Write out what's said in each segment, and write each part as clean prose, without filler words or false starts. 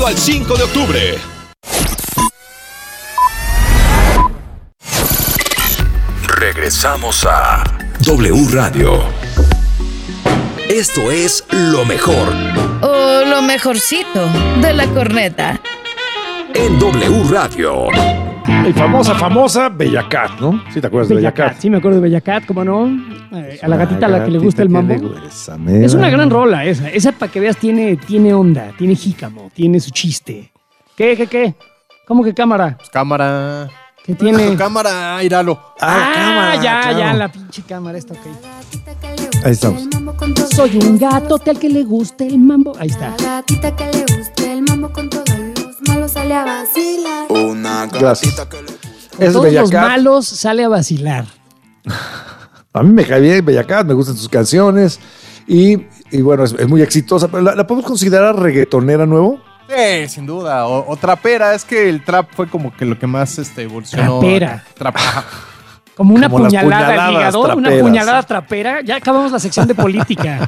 Al 5 de octubre. Regresamos a W Radio. Esto es lo mejor. O lo mejorcito de la corneta. En W Radio. Y famosa Bella Cat, ¿no? ¿Sí te acuerdas de Bella Cat? Sí, me acuerdo de Bella Cat, ¿cómo no? A la gatita a la que le gusta el mambo. Es una gran rola esa. Esa, para que veas, tiene onda, tiene jícamo, tiene su chiste. ¿Qué? ¿Cómo que cámara? Pues cámara. ¿Qué tiene? Cámara, íralo. Cámara, claro. ya, la pinche cámara está ok. Ahí estamos. Soy un gatote al que le guste el mambo. Ahí está. La gatita que le guste el mambo con todos los malos sale a vacilar. Gracias. Con Es todos Bella los Cat. malos sale a vacilar. A mí me cae bien Bella Cat, me gustan sus canciones y bueno, es muy exitosa, pero ¿la podemos considerar reggaetonera nuevo? Sí, sin duda. O trapera. Es que el trap fue como que lo que más evolucionó. Trapera. Ajá. Como una Como las puñalada al puñaladas hígado, una traperas. puñalada trapera. Ya acabamos la sección de política.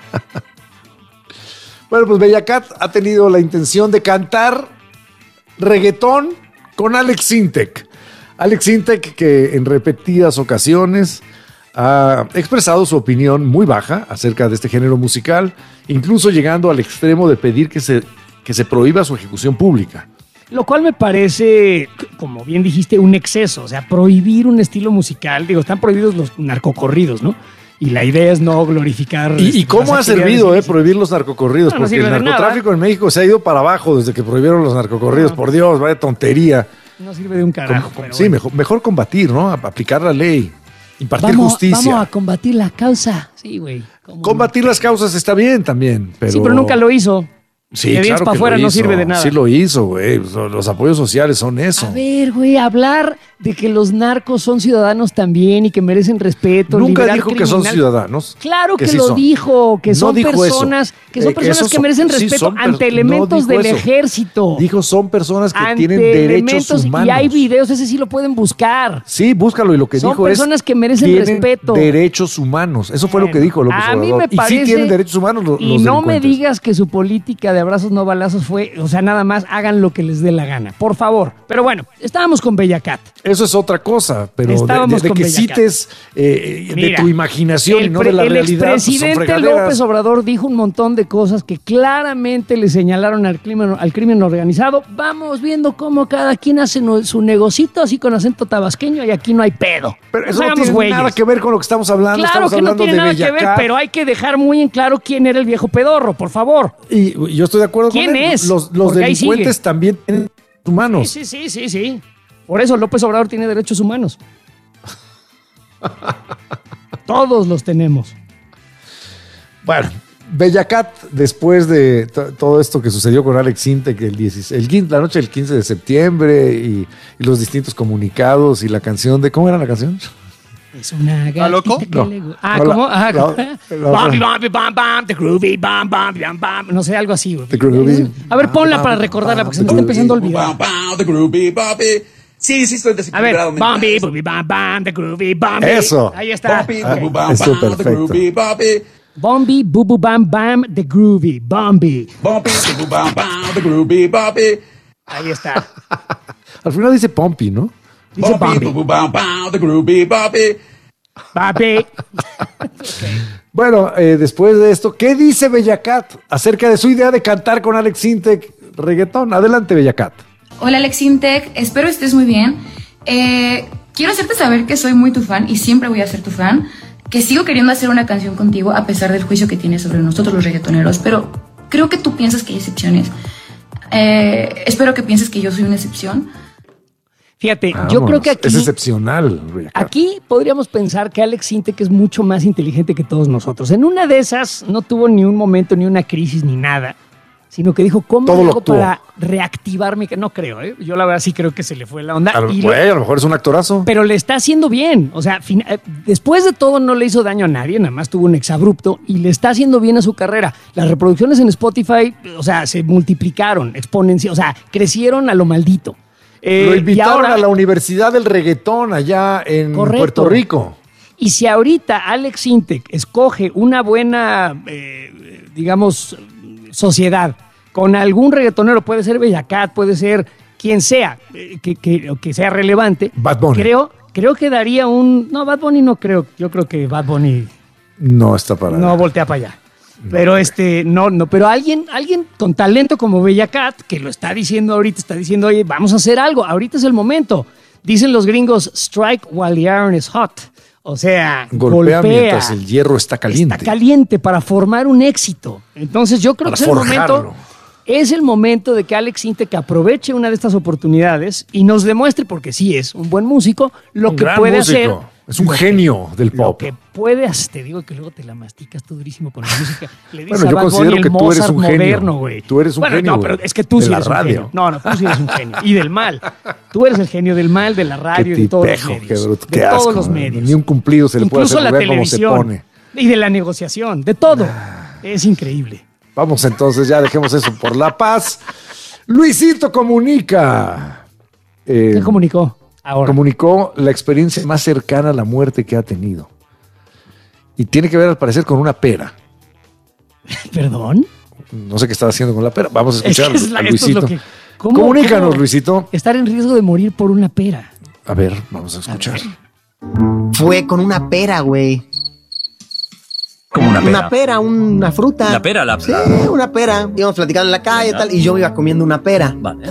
Bueno, pues Bella Cat ha tenido la intención de cantar reggaetón con Alex Sintek. Alex Sintek, que en repetidas ocasiones ha expresado su opinión muy baja acerca de este género musical, incluso llegando al extremo de pedir que se prohíba su ejecución pública. Lo cual me parece, como bien dijiste, un exceso. O sea, prohibir un estilo musical. Digo, están prohibidos los narcocorridos, ¿no? Y la idea es no glorificar. ¿Y cómo ha las servido actividades prohibir los narcocorridos? No, no Porque sirve el de narcotráfico en México se ha ido para abajo desde que prohibieron los narcocorridos. No. Por Dios, vaya tontería. No sirve de un carajo. pero Sí, bueno. mejor combatir, ¿no? Aplicar la ley, impartir justicia. Vamos a combatir la causa. Sí, güey. ¿Cómo Combatir las causas está bien también, pero... Sí, pero nunca lo hizo. Sí, De dientes claro para que afuera lo no hizo. sirve de nada. Sí lo hizo, güey. Los apoyos sociales son eso. A ver, güey, hablar de que los narcos son ciudadanos también y que merecen respeto. Nunca liberar dijo que son criminal. ciudadanos. Claro que sí lo son. dijo, que No son dijo personas, eso. que son personas esos que merecen sí, respeto son ante no elementos dijo del eso. ejército. Dijo son personas que Ante tienen derechos elementos, humanos. y hay videos, ese sí lo pueden buscar. Sí, búscalo y lo que Son dijo es... personas que merecen tienen respeto. derechos humanos. Eso fue lo que dijo López A mí Obrador. me parece, y sí tienen derechos humanos los y no me delincuentes. digas que su política de abrazos no balazos fue, o sea, nada más hagan lo que les dé la gana, por favor. Pero bueno, estábamos con Bella Cat. Eso es otra cosa, pero Estábamos de con que Bella cites de Mira, tu imaginación y no de la realidad, pues son expresidente fregaderas. López Obrador dijo un montón de cosas que claramente le señalaron al crimen organizado. Vamos viendo cómo cada quien hace su negocito así con acento tabasqueño y aquí no hay pedo. Pero Nos eso no hagamos tiene güeyes. nada que ver con lo que estamos hablando. Claro Estamos que no hablando tiene de nada que Bella ver, Cat. pero hay que dejar muy en claro quién era el viejo pedorro, por favor. Y yo estoy de acuerdo ¿Quién con él. es? Los Porque ahí delincuentes sigue. también tienen derechos humanos. Sí. Por eso López Obrador tiene derechos humanos. Todos los tenemos. Bueno, Bella Cat, después de todo esto que sucedió con Alex Sintek la noche del 15 de septiembre y los distintos comunicados y la canción de... ¿Cómo era la canción? Es una gatita loco? que No. le gusta. No, ¿Cómo? la- Bam, bam, bam, bam, the groovy, bam, bam, bam, bam. No sé, algo así, güey. The groovy. A ver, ponla para recordarla, porque se me está empezando a olvidar. Sí, estoy A ver, desequilibrado. bambi, booby, bam, bam, the groovy, bambi. Eso. Ahí está. Eso, perfecto. Bombi, bubu, bam, bam, the groovy, bombi. Ahí está. Al final dice Pompi, ¿no? Dice bombi. Papi. Bueno, después de esto, ¿qué dice Bella Cat acerca de su idea de cantar con Alex Sintek reggaetón? Adelante, Bella Cat. Hola Alex Intec, espero estés muy bien. Quiero hacerte saber que soy muy tu fan y siempre voy a ser tu fan, que sigo queriendo hacer una canción contigo a pesar del juicio que tienes sobre nosotros los reggaetoneros, pero creo que tú piensas que hay excepciones. Espero que pienses que yo soy una excepción. Fíjate, Vamos, yo creo que aquí... Es excepcional, Bella Cat. Aquí podríamos pensar que Alex Sintek es mucho más inteligente que todos nosotros. En una de esas no tuvo ni un momento, ni una crisis, ni nada, sino que dijo, ¿cómo Todo lo hago actuó. para reactivarme? No creo, ¿eh? Yo la verdad sí creo que se le fue la onda. A lo Y a lo mejor es un actorazo. pero le está haciendo bien. O sea, después de todo no le hizo daño a nadie, nada más tuvo un exabrupto y le está haciendo bien a su carrera. Las reproducciones en Spotify, o sea, se multiplicaron, o sea, crecieron a lo maldito. Lo Y invitaron ahora- a la Universidad del Reggaetón allá en Correcto. Puerto Rico. Y si ahorita Alex Sintek escoge una buena, digamos, sociedad con algún reggaetonero, puede ser Bella Cat, puede ser quien sea, que sea relevante. Bad Bunny. Creo que daría un... No, Bad Bunny no creo. Yo creo que Bad Bunny No está para... no voltea para allá. Pero pero alguien con talento como Bella Cat, que lo está diciendo ahorita, está diciendo, oye, vamos a hacer algo, ahorita es el momento. Dicen los gringos, strike while the iron is hot. O sea, Golpea mientras el hierro está caliente. Está caliente para formar un éxito. Entonces yo creo Para que forjarlo. es el momento de que Alex Intec aproveche una de estas oportunidades y nos demuestre, porque sí es un buen músico, lo Un que gran puede músico. hacer. Es un genio del Lo pop. que puede hacer, te digo que luego te la masticas tú durísimo con la música. Le dices Bueno, yo a Bad considero Bunny el que tú eres Mozart un genio. moderno, güey. Tú eres un genio, No, pero güey, es que tú de sí la eres un radio. genio. No, tú sí eres un genio. Y del mal. Tú eres el genio del mal, de la radio y de todos los tipejo, medios. qué bruto, de qué asco, todos los ¿no? medios. Ni un cumplido se le puede Incluso hacer la ver cómo se televisión. pone. Y de la negociación, de todo. Es increíble. Vamos entonces, ya dejemos eso por la paz. Luisito comunica. ¿Qué comunicó ahora? Comunicó la experiencia más cercana a la muerte que ha tenido. Y tiene que ver, al parecer, con una pera. ¿Perdón? No sé qué estaba haciendo con la pera. Vamos a Es escuchar que es la- a esto es Luisito. lo que- ¿Cómo- Comunícanos, cómo Luisito. estar en riesgo de morir por una pera? A ver, vamos a escuchar. Fue con una pera, güey. Como una pera. Una pera, una fruta. La pera, la Sí, una pera. Íbamos platicando en la calle y tal, y yo me iba comiendo una pera. Vale.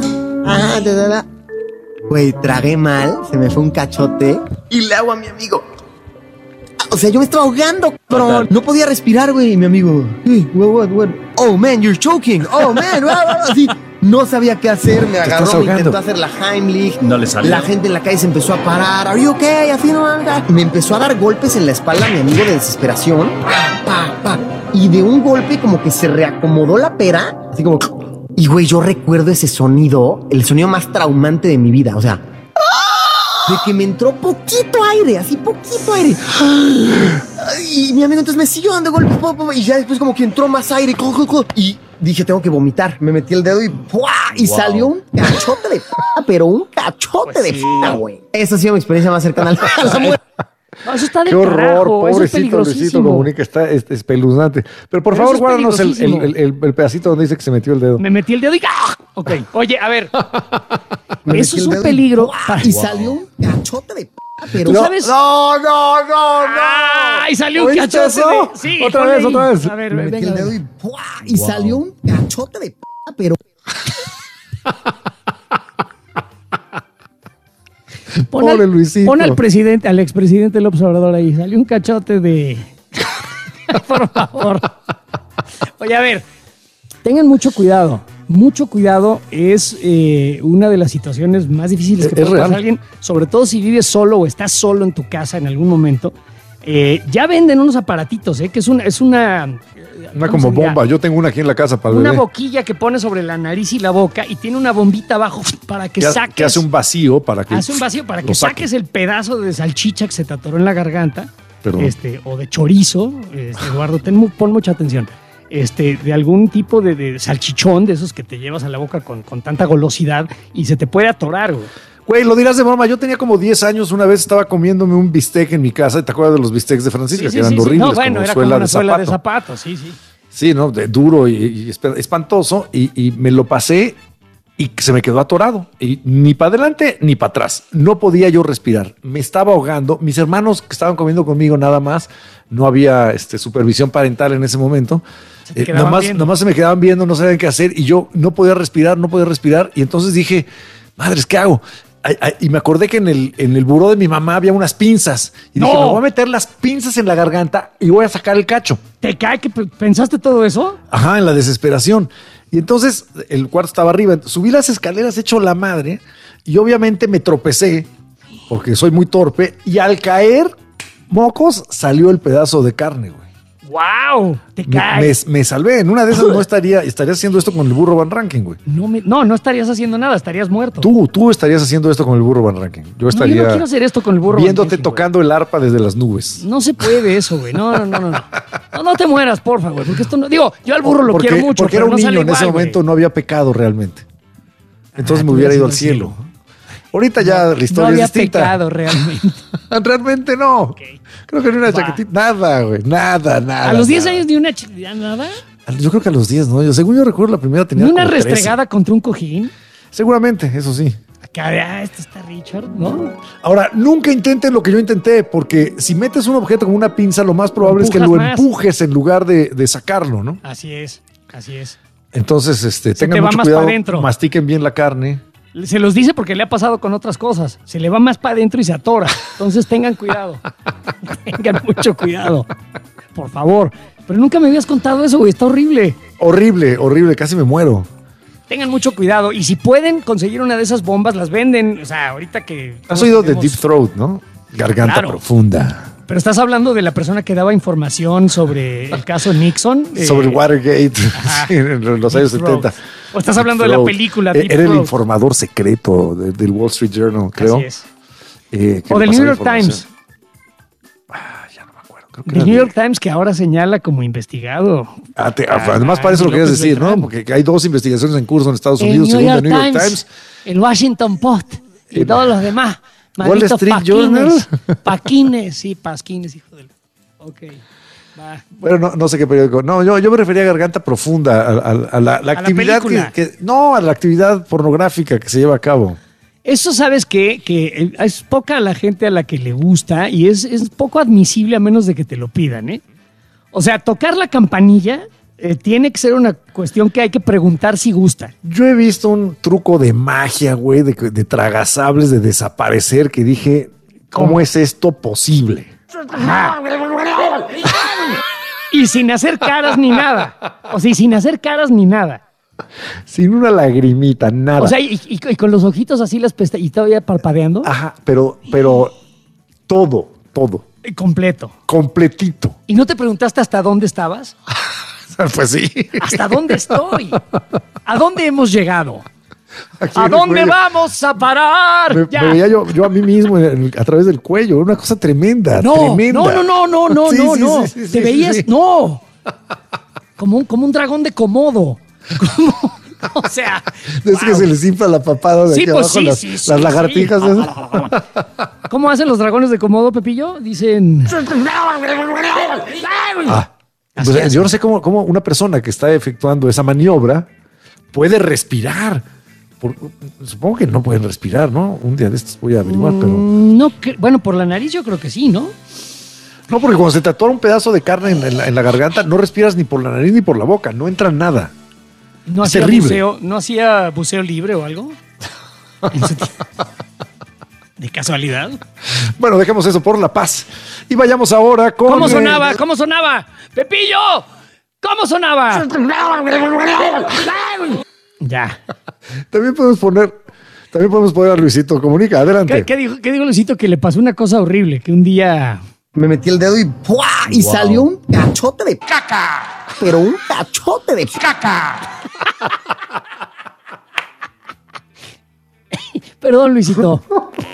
Güey, tragué mal, se me fue un cachote y le hago a mi amigo. O sea, yo me estaba ahogando, pero Total. no podía respirar, güey. Y mi amigo, hey, what? Oh, man, you're choking. Oh, man, así. No sabía qué hacer, me agarró, estás me ahogando. intentó hacer la Heimlich. No le salió. La gente en la calle se empezó a parar. Are you okay? Así no anda. Me empezó a dar golpes en la espalda a mi amigo de desesperación. Pa. Y de un golpe como que se reacomodó la pera. Así como... Y güey, yo recuerdo ese sonido, el sonido más traumante de mi vida. O sea, de que me entró poquito aire, así poquito aire. Y mi amigo entonces me siguió dando golpes. Y ya después como que entró más aire. Y dije, tengo que vomitar. Me metí el dedo y ¡pua! Y salió un cachote de pero un cachote de güey. Esa ha sido mi experiencia más cercana a la muerte. No, eso está de Qué horror, carajo, eso es pobrecito Luisito peligrosísimo. comunica, está espeluznante. Pero por Pero favor, eso es guárdanos peligrosísimo. el pedacito donde dice que se metió el dedo. Me metí el dedo y ¡ah! Ok, oye, a ver. Me Eso metí es el un dedo y peligro. Y salió un cachote de pero ¿Tú sabes? No. ¡Ay, salió un ¿Oíste cachote eso? de... Sí, Otra ponle vez, ahí. otra vez. A ver, me metí venga, el dedo venga. y salió un cachote de pero Pobre Luisito. Pon al presidente, al expresidente López Obrador ahí. Salió un cachote de... Por favor. Oye, a ver. Tengan mucho cuidado. Mucho cuidado es una de las situaciones más difíciles que Es puede pasar real. a alguien, sobre todo si vives solo o estás solo en tu casa en algún momento. Ya venden unos aparatitos, que es una Una ¿cómo como se diría? bomba. Yo tengo una aquí en la casa para el Una bebé. boquilla que pone sobre la nariz y la boca y tiene una bombita abajo para que saques. Que hace un vacío para que Hace un vacío para lo que saque. saques el pedazo de salchicha que se te atoró en la garganta. Perdón. O de chorizo. Eduardo, pon mucha atención. De algún tipo de salchichón, de esos que te llevas a la boca con tanta golosidad y se te puede atorar, güey. Güey, lo dirás de broma. Yo tenía como 10 años. Una vez estaba comiéndome un bistec en mi casa. ¿Te acuerdas de los bistecs de Francisca? Que eran horribles. No, bueno, como era como una suela de zapato. zapato, sí, sí. Sí, ¿no? Duro y espantoso. Y me lo pasé y se me quedó atorado. Y ni para adelante ni para atrás. No podía yo respirar. Me estaba ahogando. Mis hermanos que estaban comiendo conmigo nada más. No había supervisión parental en ese momento. Se te quedaban viendo. Nomás se me quedaban viendo, no sabían qué hacer. Y yo no podía respirar. Y entonces dije, madres, ¿qué hago? Y me acordé que en el buró de mi mamá había unas pinzas. Y dije, ¡No! me voy a meter las pinzas en la garganta y voy a sacar el cacho. ¿Te cae que pensaste todo eso? Ajá, en la desesperación. Y entonces el cuarto estaba arriba. Subí las escaleras hecho la madre y obviamente me tropecé porque soy muy torpe y al caer, mocos, salió el pedazo de carne, güey. ¡Wow! Te cae. Me salvé. En una de esas no estaría haciendo esto con el burro Van Ranking, güey. No estarías haciendo nada, estarías muerto. Tú estarías haciendo esto con el burro Van Ranking. Yo estaría yo no quiero hacer esto con el burro Van viéndote Ranking, tocando el arpa desde las nubes. No se puede eso, güey. No. No te mueras, porfa, güey. Porque esto no. Digo, yo al burro lo quiero mucho. Porque pero era un no sale niño, en ese igual, momento güey. no había pecado realmente. Entonces me tú hubiera hubieras ido al cielo. Ahorita ya la No historia había es distinta. pecado realmente. Realmente no. Creo que ni una chaquetita. Nada, güey. Nada. A los 10 nada. años ni una nada. Yo creo que a los 10, ¿no? Según yo recuerdo, la primera tenía ¿Una como 13. restregada contra un cojín? Seguramente, eso sí. Acá, esto está Richard, ¿no? Ahora, nunca intenten lo que yo intenté, porque si metes un objeto con una pinza, lo más probable es que lo empujas más. empujes en lugar de sacarlo, ¿no? Así es. Entonces, te tengan va mucho más cuidado, pa' dentro. mastiquen bien la carne. Se los dice porque le ha pasado con otras cosas. Se le va más para adentro y se atora. Entonces tengan cuidado. Tengan mucho cuidado. Por favor. Pero nunca me habías contado eso, güey. Está horrible. Horrible, casi me muero. Tengan mucho cuidado. Y si pueden conseguir una de esas bombas, las venden. O sea, ahorita que... Has oído de Deep Throat, ¿no? Garganta Claro. profunda. Pero estás hablando de la persona que daba información sobre el caso Nixon. Sobre Watergate sí, en los años Deep Throat. 70. O estás hablando de la película Deep Era el Throat. informador secreto del Wall Street Journal, creo. Así es. Que O le del pasaba New York información. Times. Ya no me acuerdo. Creo que Del era New de- York Times que ahora señala como investigado. Además, para eso lo querías López decir, ¿no? Beltrán. Porque hay 2 investigaciones en curso en Estados El Unidos, New según York The New York Times, Times. el Washington Post y todos los demás. Wall Malditos Street paquines. Journal. Pasquines, hijo del... Ok, va. Bueno, no sé qué periódico. No, yo me refería a garganta profunda, a la actividad película. no, a la actividad pornográfica que se lleva a cabo. Eso sabes que es poca la gente a la que le gusta y es poco admisible a menos de que te lo pidan, ¿eh? O sea, tocar la campanilla tiene que ser una cuestión que hay que preguntar si gusta. Yo he visto un truco de magia, güey, de tragasables, de desaparecer, que dije, ¿cómo es esto posible? Y sin hacer caras ni nada. O sea, y sin hacer caras ni nada. Sin una lagrimita, nada. O sea, y con los ojitos así las pestañas y todavía parpadeando. Ajá, pero todo, Completo. completito. ¿Y no te preguntaste hasta dónde estabas? Pues sí. ¿Hasta dónde estoy? ¿A dónde hemos llegado? Aquí ¿A en el dónde cuello. vamos a parar? Me Ya. veía yo a mí mismo a través del cuello, una cosa tremenda, No, tremenda. no, Sí, no, sí, no. sí, sí, Te sí, veías, sí. no. Como un dragón de Komodo. O sea, Es que wow. se les infla la papada de Sí, aquí pues abajo, sí, las, sí, las sí, lagartijas. sí. esas. ¿Cómo hacen los dragones de Komodo, Pepillo? Dicen. Así Pues, es. yo no sé cómo una persona que está efectuando esa maniobra puede respirar. Supongo que no pueden respirar, ¿no? Un día de estos voy a averiguar, pero... No, bueno, por la nariz yo creo que sí, ¿no? No, porque cuando se te atora un pedazo de carne en la garganta, no respiras ni por la nariz ni por la boca, no entra nada. ¿No Es hacía terrible. buceo, ¿no hacía buceo libre o algo? ¿De casualidad? Bueno, dejemos eso por la paz. Y vayamos ahora con... ¿Cómo sonaba? ¿Cómo sonaba? ¡Pepillo! ¿Cómo sonaba? Ya. También podemos poner a Luisito Comunica. Adelante. ¿Qué dijo Luisito? Que le pasó una cosa horrible, que un día... Me metí el dedo y ¡pua! Y salió un cachote de caca. Pero un cachote de caca. Perdón, Luisito.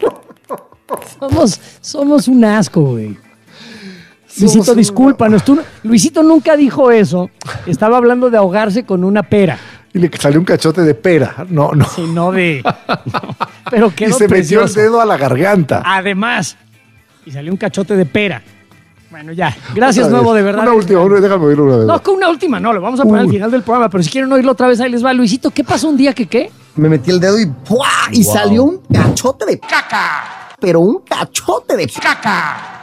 Somos un asco, güey. Luisito, discúlpanos. Luisito nunca dijo eso. Estaba hablando de ahogarse con una pera. Y le salió un cachote de pera. No. Sí, no de... no. Pero Y quedó se metió el precioso. dedo a la garganta. Además. Y salió un cachote de pera. Bueno, ya. Gracias, Otra nuevo, vez. de verdad. Una última, déjame oírlo una vez. No, con una última no, lo vamos a poner al final del programa, pero si quieren oírlo otra vez, ahí les va. Luisito, ¿qué pasó un día que qué? Me metí el dedo y ¡pua! Y salió un cachote de caca. Pero un cachote de caca.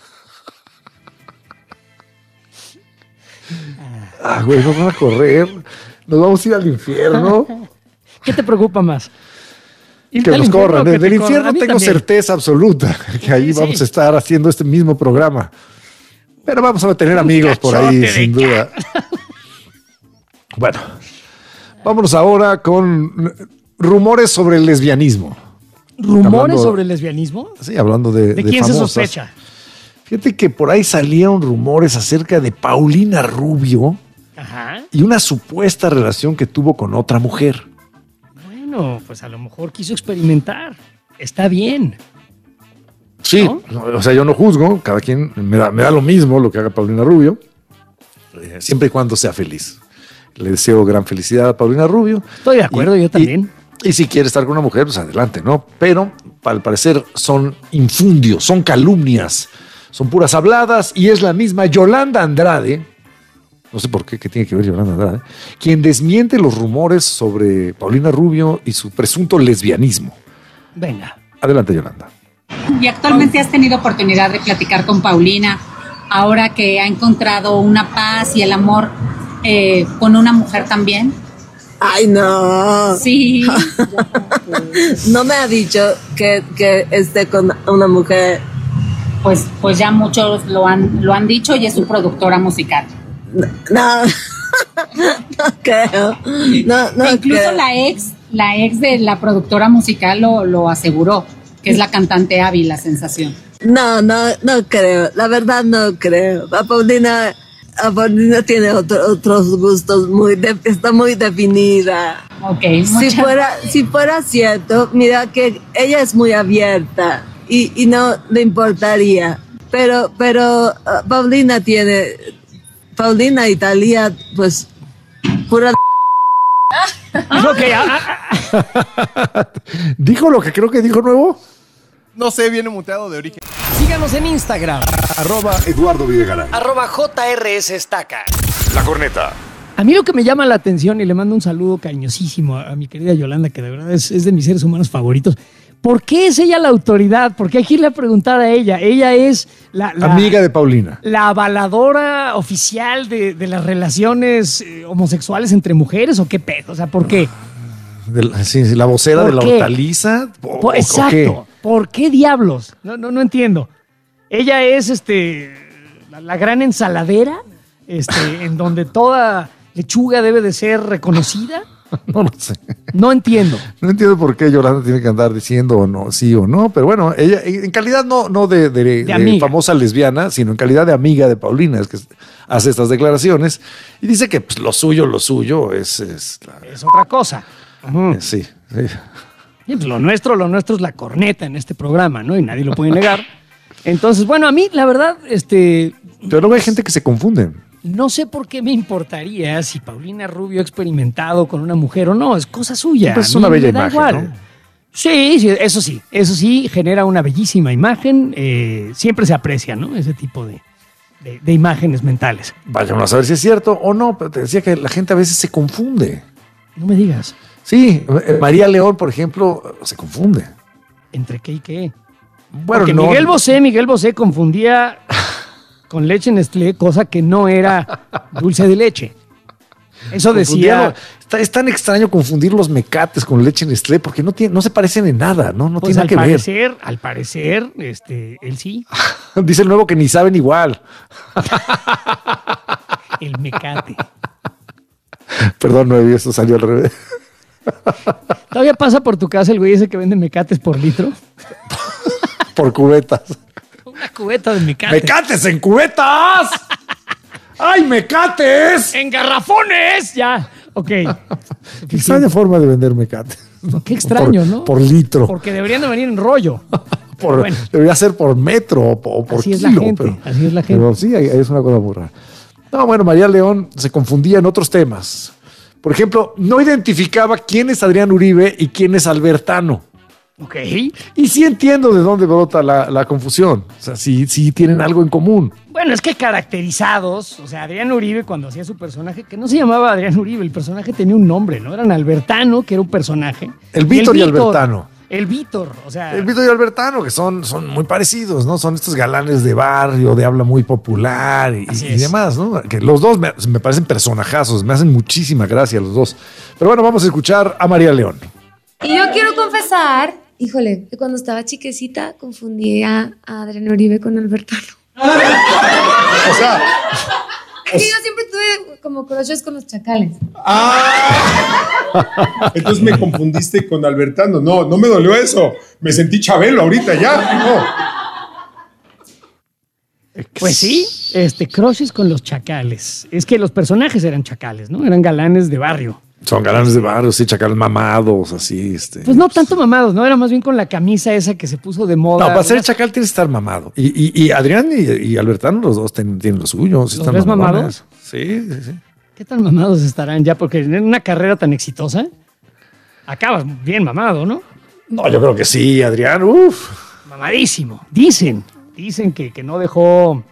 Güey, nos van a correr. Nos vamos a ir al infierno. ¿Qué te preocupa más? ¿Irte Que al nos infierno corran. o que Del te infierno corran? A mí tengo también. certeza absoluta que ahí Sí. vamos a estar haciendo este mismo programa. Pero vamos a tener amigos por ahí, cachote de sin duda. Bueno, vámonos ahora con rumores sobre el lesbianismo. ¿Rumores Hablando- sobre el lesbianismo? Sí, hablando de ¿De quién se famosas. sospecha? Fíjate que por ahí salieron rumores acerca de Paulina Rubio Ajá. y una supuesta relación que tuvo con otra mujer. Bueno, pues a lo mejor quiso experimentar. Está bien. Sí, ¿No? o sea, yo no juzgo, cada quien me da lo mismo lo que haga Paulina Rubio, siempre y cuando sea feliz. Le deseo gran felicidad a Paulina Rubio. Estoy de acuerdo, yo también. Y si quiere estar con una mujer, pues adelante, ¿no? Pero al parecer son infundios, son calumnias, son puras habladas y es la misma Yolanda Andrade no sé por qué, ¿qué tiene que ver Yolanda Andrade? Quien desmiente los rumores sobre Paulina Rubio y su presunto lesbianismo. Venga. Adelante, Yolanda. ¿Y actualmente has tenido oportunidad de platicar con Paulina ahora que ha encontrado una paz y el amor con una mujer también? Ay, no. Sí. No me ha dicho que esté con una mujer. Pues ya muchos lo han dicho y es su productora musical. No, no creo. No incluso creo. la ex de la productora musical lo aseguró, que es la cantante Abby, La Sensación. No creo. La verdad no creo. Paulina tiene otros gustos está muy definida. Okay. Si fuera cierto, mira que ella es muy abierta y no le importaría. Pero Paulina y Thalía, pues, pura. ¿Dijo lo que creo que dijo nuevo? No sé, viene muteado de origen. Síganos en Instagram. @Eduardo Videgaray. @JRSestaca. La Corneta. A mí lo que me llama la atención, y le mando un saludo cariñosísimo a mi querida Yolanda, que de verdad es de mis seres humanos favoritos. ¿Por qué es ella la autoridad? Porque hay que irle a preguntar a ella. Ella es la amiga de Paulina. La avaladora oficial de las relaciones homosexuales entre mujeres, ¿o qué pedo? O sea, ¿por qué? La vocera de la hortaliza. Exacto. ¿Por qué diablos? No entiendo. Ella es la gran ensaladera, en donde toda lechuga debe de ser reconocida. No lo sé. No entiendo. No entiendo por qué Yolanda tiene que andar diciendo o no, sí o no, pero bueno, ella en calidad no de famosa lesbiana, sino en calidad de amiga de Paulina, es que hace estas declaraciones y dice que pues, lo suyo es otra cosa. Sí. Y pues lo nuestro es la corneta en este programa, ¿no? Y nadie lo puede negar. Entonces, bueno, a mí, la verdad, Pero luego hay gente que se confunde. No sé por qué me importaría si Paulina Rubio ha experimentado con una mujer o no, es cosa suya. Pues es una bella imagen, igual. ¿No? Sí, eso sí, genera una bellísima imagen, siempre se aprecia, ¿no? Ese tipo de imágenes mentales. Vayan a saber si es cierto o no, pero te decía que la gente a veces se confunde. No me digas. Sí, María León, por ejemplo, se confunde. ¿Entre qué y qué? Bueno, porque Miguel Bosé confundía con leche Nestlé, cosa que no era dulce de leche. Eso decía. Es tan extraño confundir los mecates con leche Nestlé porque no se parecen en nada, no pues tiene nada que ver. Al parecer, él sí. Dice el nuevo que ni saben igual. El mecate. Perdón, Nuevi, eso salió al revés. ¿Todavía pasa por tu casa el güey ese que vende mecates por litro? Por cubetas. Una cubeta de mecates. ¡Mecates en cubetas! ¡Ay, mecates! ¡En garrafones! Ya, ok. Qué extraña forma de vender mecates. Qué extraño, ¿no? Por litro. Porque deberían de venir en rollo. Bueno. Debería ser por metro o por así kilo. Es la gente, así es la gente. Pero sí, es una cosa muy rara. No, bueno, María León se confundía en otros temas. Por ejemplo, no identificaba quién es Adrián Uribe y quién es Albertano. Ok. Y sí entiendo de dónde brota la confusión. O sea, sí tienen algo en común. Bueno, es que caracterizados, o sea, Adrián Uribe cuando hacía su personaje, que no se llamaba Adrián Uribe, el personaje tenía un nombre, ¿no? Eran Albertano, que era un personaje. El Víctor y Albertano. El Víctor, o sea. El Víctor y Albertano, que son muy parecidos, ¿no? Son estos galanes de barrio, de habla muy popular y demás, ¿no? Que los dos me parecen personajazos, me hacen muchísima gracia los dos. Pero bueno, vamos a escuchar a María León. Y yo quiero confesar, híjole, que cuando estaba chiquecita confundí a Adrián Uribe con Albertano. O sea. Es que yo siempre tuve como crushes con los chacales. Entonces me confundiste con Albertano. No me dolió eso. Me sentí Chabelo ahorita ya. No. Pues sí, crushes con los chacales. Es que los personajes eran chacales, ¿no? Eran galanes de barrio. Son galanes de barrio, sí, chacales mamados, así. Pues no tanto mamados, ¿no? Era más bien con la camisa esa que se puso de moda. No, para ser chacal tienes que estar mamado. Y Adrián y Albertano, los dos tienen lo suyo. ¿Los ves mamados? Sí. ¿Qué tan mamados estarán ya? Porque en una carrera tan exitosa, acabas bien mamado, ¿no? No, yo creo que sí, Adrián, Mamadísimo. Dicen que no dejó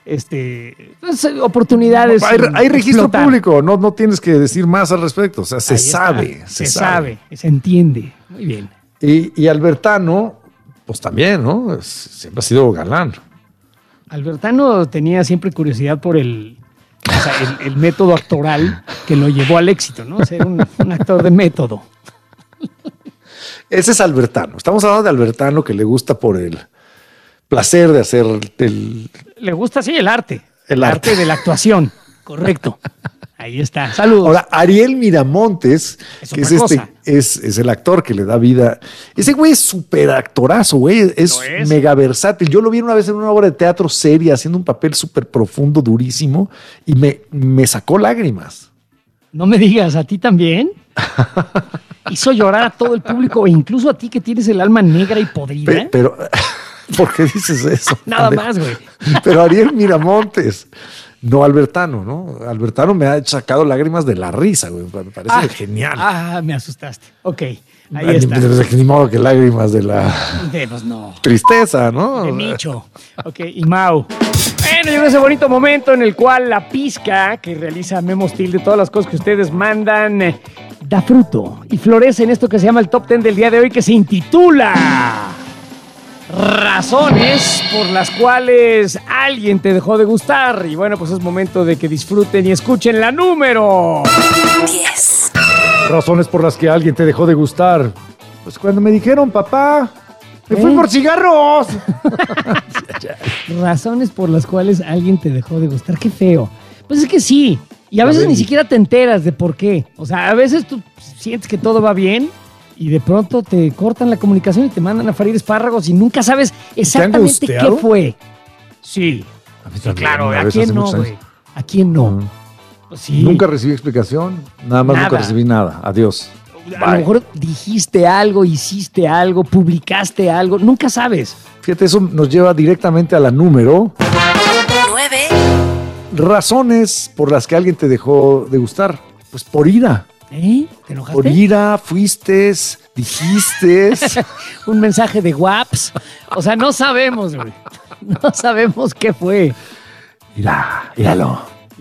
pues, oportunidades. Hay registro explotar. público, no tienes que decir más al respecto. O sea, se Ahí está. sabe. Se sabe, se entiende. Muy bien. Y Albertano, pues también, ¿no? Siempre ha sido galán. Albertano tenía siempre curiosidad por el método actoral que lo llevó al éxito, ¿no? Ser un actor de método. Ese es Albertano. Estamos hablando de Albertano que le gusta por el placer de hacer Le gusta, sí, el arte. El arte de la actuación. Correcto. Ahí está. Saludos. Ahora, Ariel Miramontes, que es otra es el actor que le da vida. Ese güey es súper actorazo, güey. Es mega versátil. Yo lo vi una vez en una obra de teatro seria, haciendo un papel súper profundo, durísimo, y me sacó lágrimas. No me digas, ¿a ti también? Hizo llorar a todo el público e incluso a ti que tienes el alma negra y podrida. Pero, ¿por qué dices eso? Nada más, güey. Pero Ariel Miramontes. No Albertano, ¿no? Albertano me ha sacado lágrimas de la risa, güey. Me parece genial. Me asustaste. Ok, ahí está. Ni modo que lágrimas de la Pues no. tristeza, ¿no? De Micho. Ok, y Mau. Bueno, llegó ese bonito momento en el cual la pizca que realiza Memo Steel de todas las cosas que ustedes mandan da fruto y florece en esto que se llama el Top 10 del día de hoy, que se intitula Razones por las cuales alguien te dejó de gustar. Y bueno, pues es momento de que disfruten y escuchen la número 10. Razones por las que alguien te dejó de gustar. Pues cuando me dijeron, papá, me fui por cigarros. Razones por las cuales alguien te dejó de gustar. Qué feo. Pues es que sí. Y a veces ni siquiera te enteras de por qué. O sea, a veces tú sientes que todo va bien y de pronto te cortan la comunicación y te mandan a freír espárragos y nunca sabes exactamente qué fue. Sí. Claro, ¿a quién no, güey? ¿A quién no? Pues sí. Nunca recibí explicación, nada más nunca recibí nada. Adiós. A lo mejor dijiste algo, hiciste algo, publicaste algo, nunca sabes. Fíjate, eso nos lleva directamente a la número 9. Razones por las que alguien te dejó de gustar. Pues por ira. ¿Te enojaste? Por ira, fuiste, dijiste. Un mensaje de WhatsApp. O sea, no sabemos, güey. No sabemos qué fue. Íralo.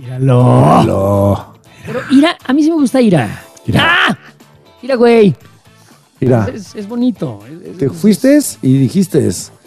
Pero ira, a mí sí me gusta ira. ¡Ah! Ira, güey. Ira. Es bonito. Te fuiste y dijiste.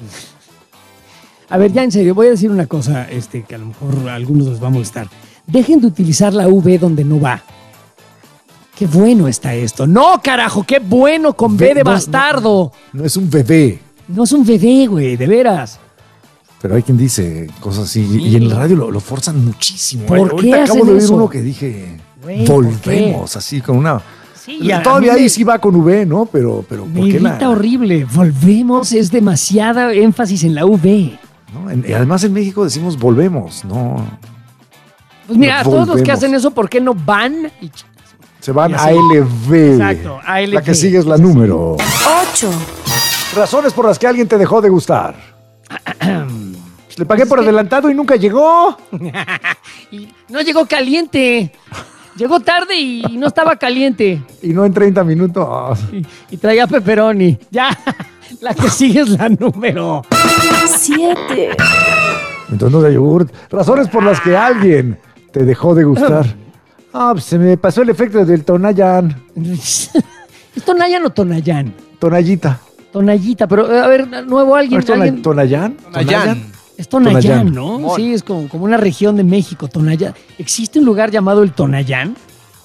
A ver, ya en serio, voy a decir una cosa que a lo mejor a algunos les va a molestar. Dejen de utilizar la V donde no va. Qué bueno está esto. No, carajo, qué bueno con B de bastardo. No es un bebé. No es un bebé, güey, de veras. Pero hay quien dice cosas así. Sí. Y en el radio lo forzan muchísimo. ¿Por qué acabo de oír eso? uno que dije, güey, volvemos, así con una... Sí, todavía ahí sí va con V, ¿no? Pero me ¿por qué irrita horrible. Volvemos, es demasiada énfasis en la V. ¿no? Y además en México decimos volvemos, ¿no? Pues mira, a todos los que hacen eso, ¿por qué no van? Se van a LV. Exacto, a LV. La que sigue es la número 8. Razones por las que alguien te dejó de gustar. Le pagué por adelantado y nunca llegó. Y no llegó caliente. Llegó tarde y no estaba caliente. Y no en 30 minutos. Y traía pepperoni. Ya, la que sigue es la número 7. Entonces no da yogurt. Razones por las que alguien te dejó de gustar. Pues se me pasó el efecto del Tonayan. ¿Es Tonayan o Tonayán? Tonallita. Tonallita, pero a ver, nuevo alguien. ¿Tonayan? Tonayán. Es Tonayán, ¿no? Sí, es como una región de México, Tonayán. ¿Existe un lugar llamado el Tonayán?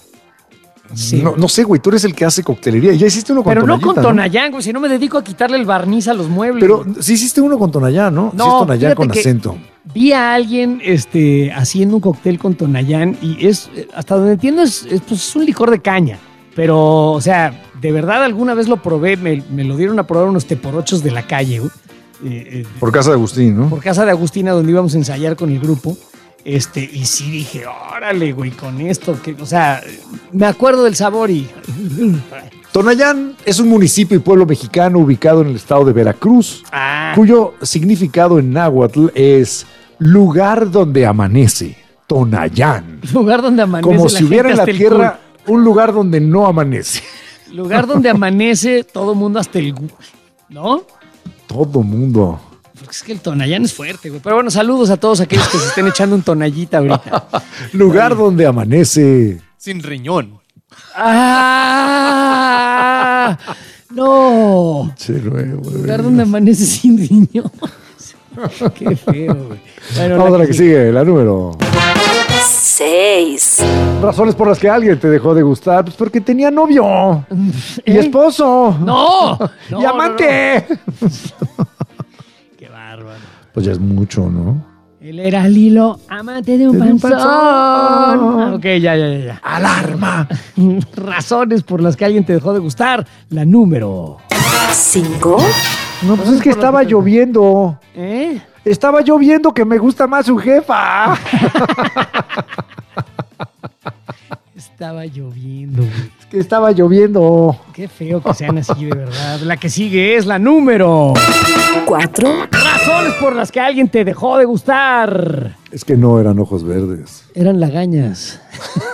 Sí. No sé, güey, tú eres el que hace coctelería. Ya hiciste uno con Tonayán. Pero no con Tonayán, güey, si no me dedico a quitarle el barniz a los muebles. Pero sí hiciste uno con Tonayán, ¿no? No, sí es Tonayán con acento. Vi a alguien haciendo un cóctel con Tonayán y es, hasta donde entiendo, es un licor de caña. Pero, o sea, de verdad alguna vez lo probé, me lo dieron a probar unos teporochos de la calle, güey. Por casa de Agustín, ¿no? Por casa de Agustina, donde íbamos a ensayar con el grupo. Y sí dije, órale, güey, con esto. O sea, me acuerdo del sabor y... Tonayán es un municipio y pueblo mexicano ubicado en el estado de Veracruz, cuyo significado en náhuatl es lugar donde amanece. Tonayán. Lugar donde amanece. Como si hubiera en la tierra un lugar donde no amanece. Lugar donde amanece todo mundo hasta el... ¿No? Todo mundo. Porque es que el Tonayán es fuerte, güey. Pero bueno, saludos a todos aquellos que se estén echando un Tonallita ahorita. Lugar donde amanece. Sin riñón. ¡Ah! ¡No! Lugar donde amanece sin riñón. Qué feo, güey. Bueno, vamos a la que sigue, la número 6. Razones por las que alguien te dejó de gustar. Pues porque tenía novio. Y esposo. ¡No! Y amante. Qué bárbaro. Pues ya es mucho, ¿no? Él era Lilo, amante de un panzón. Ok, ya. ¡Alarma! Razones por las que alguien te dejó de gustar. La número 5. No, pues es que estaba lloviendo. ¿Eh? Estaba lloviendo, que me gusta más su jefa. Estaba lloviendo, güey. Es que estaba lloviendo. Qué feo que sean así, de verdad. La que sigue es la número 4. Razones por las que alguien te dejó de gustar. Es que no eran ojos verdes. Eran lagañas.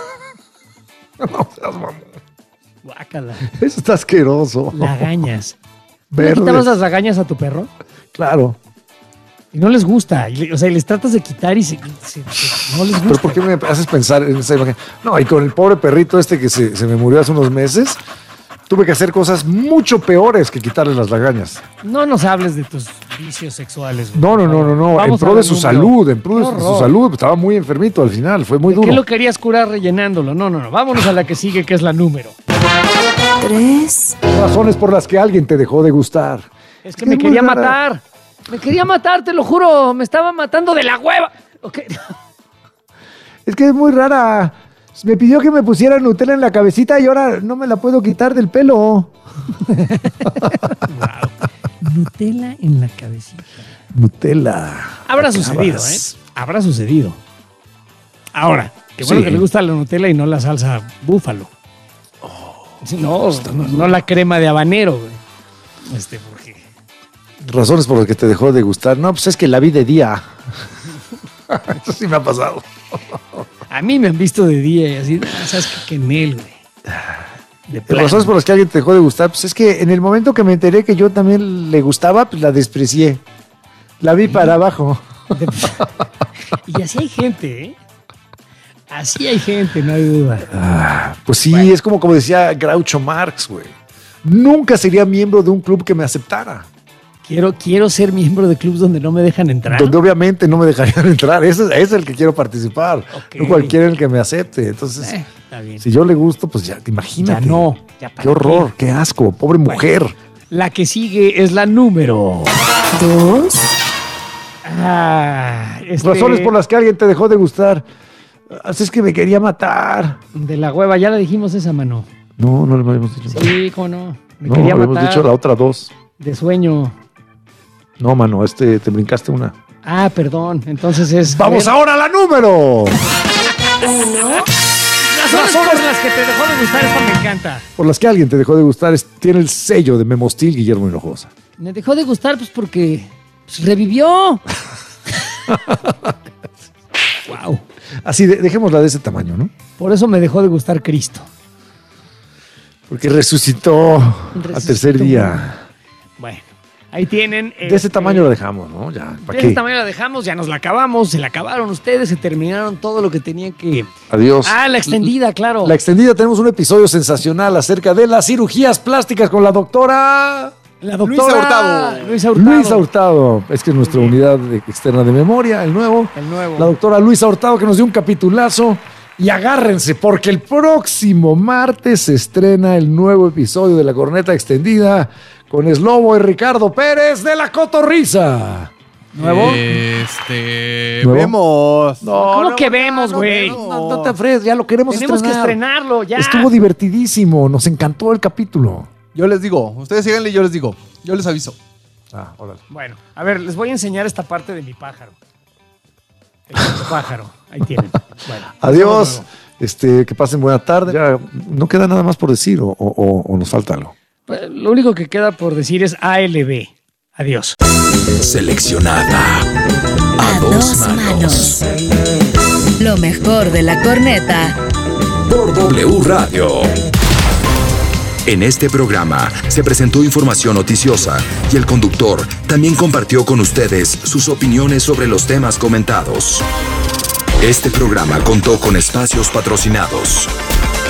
No seas mamón. Guácala. Eso está asqueroso. Lagañas. ¿Le Verdes. quitabas las lagañas a tu perro? Claro. Y no les gusta. O sea, les tratas de quitar y no les gusta. ¿Pero por qué me haces pensar en esa imagen? No, y con el pobre perrito este que se me murió hace unos meses, tuve que hacer cosas mucho peores que quitarle las lagañas. No nos hables de tus vicios sexuales, güey. No. En Vamos pro a de ver su número. salud, en pro Qué de su horror. salud. Estaba muy enfermito al final, fue muy ¿De duro. qué lo querías curar rellenándolo? No. Vámonos a la que sigue, que es la número 3. Razones por las que alguien te dejó de gustar. Es que me quería matar. Me quería matar, te lo juro. Me estaba matando de la hueva. Okay. Es que es muy rara. Me pidió que me pusiera Nutella en la cabecita y ahora no me la puedo quitar del pelo. Wow. Nutella en la cabecita. Nutella. Habrá Acabas. sucedido, ¿eh? Habrá sucedido. Ahora, qué bueno Sí. que le gusta la Nutella y no la salsa búfalo. No la crema de habanero, güey. Porque... Razones por las que te dejó de gustar. No, pues es que la vi de día. Eso sí me ha pasado. A mí me han visto de día y así, ¿sabes qué? Que en él, güey. De plano. Razones por las que alguien te dejó de gustar. Pues es que en el momento que me enteré que yo también le gustaba, pues la desprecié. La vi para abajo. Y así hay gente, ¿eh? Así hay gente, no hay duda. Pues sí, es como decía Groucho Marx, güey. Nunca sería miembro de un club que me aceptara. Quiero ser miembro de clubs donde no me dejan entrar. Donde obviamente no me dejarían entrar. Ese es el que quiero participar. Ok. No cualquiera el que me acepte. Entonces, Está bien. si yo le gusto, pues ya, imagínate. Ya no. Ya para Qué horror, qué asco. Pobre mujer. La que sigue es la número 2. Razones por las que alguien te dejó de gustar. Así es que me quería matar. De la hueva, ya la dijimos esa, mano. No lo habíamos dicho. Sí, cómo no. Me No, quería habíamos matar. dicho la otra 2. De sueño. No, mano, te brincaste una. Ah, perdón. Entonces es... ¡Vamos ahora a la número! 1. Razones por las que te dejó de gustar, esta me encanta. Por las que alguien te dejó de gustar, tiene el sello de Memo Steel, Guillermo Hinojosa. Me dejó de gustar pues porque revivió. Wow. Así, dejémosla de ese tamaño, ¿no? Por eso me dejó de gustar Cristo. Porque resucitó al tercer día. Bueno, ahí tienen. De ese tamaño lo dejamos, ¿no? Ya, ¿para De qué? ese tamaño la dejamos, ya nos la acabamos, se la acabaron ustedes, se terminaron todo lo que tenían que... Adiós. Ah, la extendida, claro. La extendida, tenemos un episodio sensacional acerca de las cirugías plásticas con la doctora... La doctora Luisa Hurtado. Es que es nuestra unidad externa de memoria, el nuevo. El nuevo. La doctora Luisa Hurtado, que nos dio un capitulazo. Y agárrense, porque el próximo martes se estrena el nuevo episodio de La Corneta Extendida con Slobo y Ricardo Pérez de La Cotorrisa. ¿Nuevo? ¿Nuevo? Vemos. ¿Cómo que vemos, güey? No te afres, ya lo queremos Tenemos que estrenar. estrenarlo, ya. Estuvo divertidísimo, nos encantó el capítulo. Yo les digo, ustedes síganle y yo les digo. Yo les aviso. Ah, órale. Bueno, a ver, les voy a enseñar esta parte de mi pájaro. El pájaro, ahí tienen. Bueno, Adiós, que pasen buena tarde. Ya no queda nada más por decir o nos falta algo. Pues, lo único que queda por decir es ALB. Adiós. Seleccionada a dos manos. Lo mejor de la corneta. Por W Radio. En este programa se presentó información noticiosa y el conductor también compartió con ustedes sus opiniones sobre los temas comentados. Este programa contó con espacios patrocinados.